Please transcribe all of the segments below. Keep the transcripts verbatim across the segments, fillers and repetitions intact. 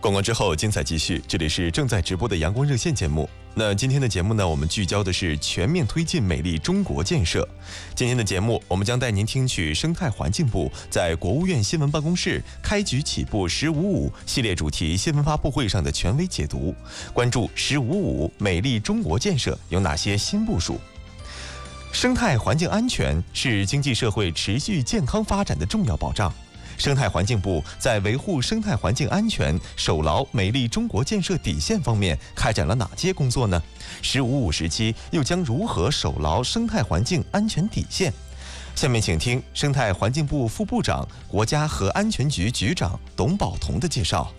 广告之后，精彩继续。这里是正在直播的阳光热线节目。那今天的节目呢，我们聚焦的是全面推进美丽中国建设。今天的节目，我们将带您听取生态环境部在国务院新闻办公室开局起步“十五五”系列主题新闻发布会上的权威解读，关注“十五五”美丽中国建设有哪些新部署。生态环境安全是经济社会持续健康发展的重要保障。生态环境部在维护生态环境安全、守牢美丽中国建设底线方面开展了哪些工作呢？十五五时期又将如何守牢生态环境安全底线？下面请听生态环境部副部长、国家核安全局局长董宝同的介绍。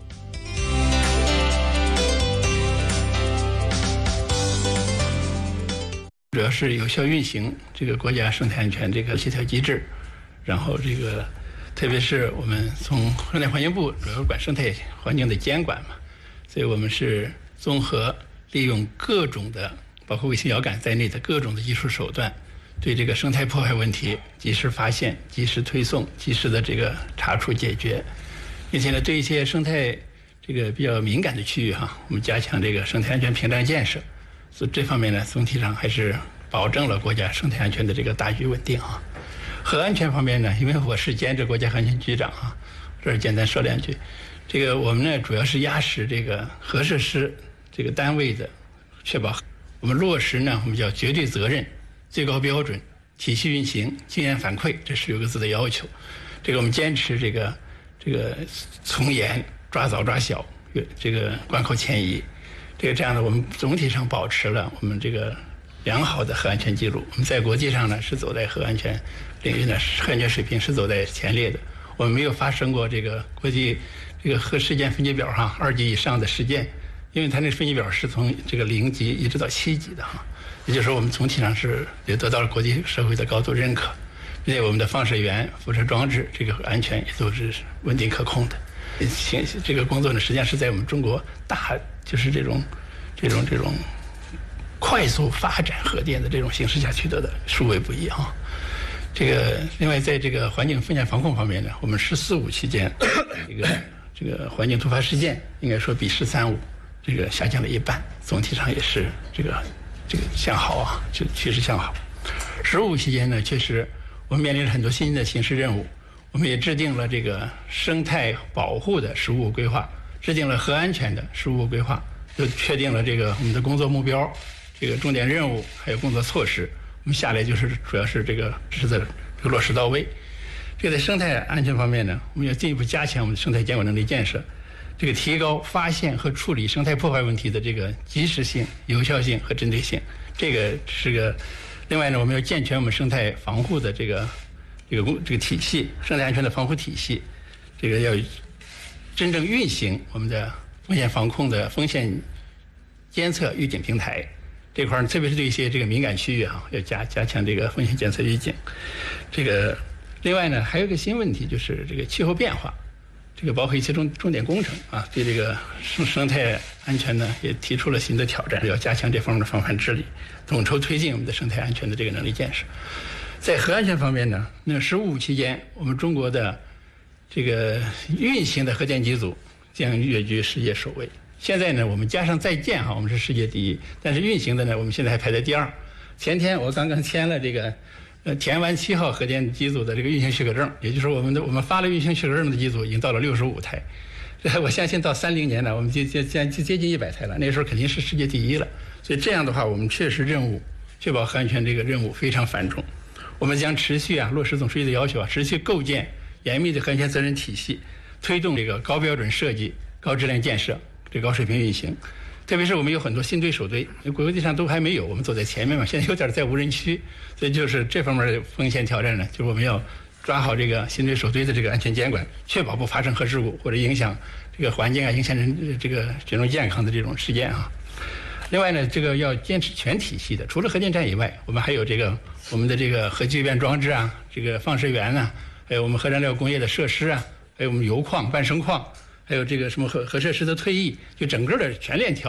主要是有效运行这个国家生态安全这个协调机制，然后这个特别是我们从生态环境部主要管生态环境的监管嘛，所以我们是综合利用各种的，包括卫星遥感在内的各种的技术手段，对这个生态破坏问题及时发现、及时推送、及时的这个查处解决，并且呢，对一些生态这个比较敏感的区域哈，我们加强这个生态安全屏障建设。所以这方面呢，总体上还是保证了国家生态安全的这个大局稳定啊。核安全方面呢，因为我是兼职国家核安全局长啊，这儿简单说两句。这个我们呢，主要是压实这个核设施这个单位的，确保我们落实呢，我们叫绝对责任、最高标准、体系运行、经验反馈这十六个字的要求。这个我们坚持这个这个从严抓早抓小，这个关口迁移。这个这样的，我们总体上保持了我们这个良好的核安全记录。我们在国际上呢是走在核安全领域呢，核安全水平是走在前列的。我们没有发生过这个国际这个核事件分级表上二级以上的事件，因为它那分级表是从这个零级一直到七级的哈，也就是说我们总体上是也得到了国际社会的高度认可，并且我们的放射源、辐射装置这个安全也都是稳定可控的。这个工作呢，实际上是在我们中国大就是这种这种这种快速发展核电的这种形势下取得的，殊为不易哈。这个另外在这个环境风险防控方面呢，我们“十四五”期间这个这个环境突发事件应该说比“十三五”这个下降了一半，总体上也是这个这个向好啊，这个趋势向好。“十五”期间呢，确实我们面临着很多新的形势任务。我们也制定了这个生态保护的“十五五”规划，制定了核安全的“十五五”规划，又确定了这个我们的工作目标、这个重点任务还有工作措施。我们下来就是主要是这个是在这个落实到位。这个在生态安全方面呢，我们要进一步加强我们生态监管能力建设，这个提高发现和处理生态破坏问题的这个及时性、有效性和针对性。这个是个。另外呢，我们要健全我们生态防护的这个。这个这个体系，生态安全的防护体系，这个要真正运行我们的风险防控的风险监测预警平台这块儿，特别是对一些这个敏感区域啊，要加加强这个风险监测预警。这个另外呢，还有一个新问题，就是这个气候变化，这个包括一些重重点工程啊，对这个生生态安全呢也提出了新的挑战，要加强这方面的防范治理，统筹推进我们的生态安全的这个能力建设。在核安全方面呢，那“十五五”期间，我们中国的这个运行的核电机组将跃居世界首位。现在呢，我们加上在建哈，我们是世界第一，但是运行的呢，我们现在还排在第二。前天我刚刚签了这个呃田湾七号核电机组的这个运行许可证，也就是说我们的我们发了运行许可证的机组已经到了六十五台。我相信到三零年呢，我们接接接接近一百台了，那时候肯定是世界第一了。所以这样的话，我们确实任务确保核安全这个任务非常繁重。我们将持续啊落实总书记的要求啊，持续构建严密的核安全责任体系，推动这个高标准设计、高质量建设、这高水平运行。特别是我们有很多新队首队，国际上都还没有，我们走在前面嘛，现在有点在无人区，所以就是这方面的风险挑战呢，就是我们要抓好这个新队首队的这个安全监管，确保不发生核事故或者影响这个环境啊、影响人这个人种健康的这种事件啊。另外呢，这个要坚持全体系的，除了核电站以外，我们还有这个我们的这个核聚变装置啊，这个放射源啊，还有我们核燃料工业的设施啊，还有我们油矿、半生矿，还有这个什么核核设施的退役，就整个的全链条。